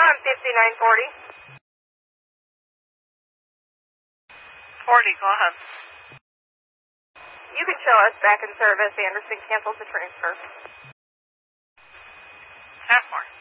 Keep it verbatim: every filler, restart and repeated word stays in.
on fifty-nine forty. forty, go ahead. You can show us back in service. Anderson cancels the transfer. Half more.